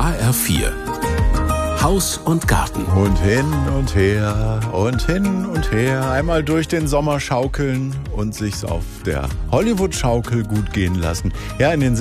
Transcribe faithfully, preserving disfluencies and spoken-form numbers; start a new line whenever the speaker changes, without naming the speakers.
H R vier. Haus und Garten.
Und hin und her und hin und her. Einmal durch den Sommer schaukeln und sich's auf der Hollywood-Schaukel gut gehen lassen. Ja, in den